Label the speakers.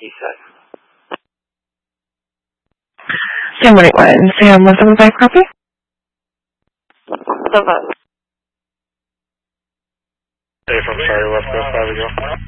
Speaker 1: Eastside.
Speaker 2: Sam 181, Sam 175 copy?
Speaker 3: Hey, from Charlie West Coast, how we go?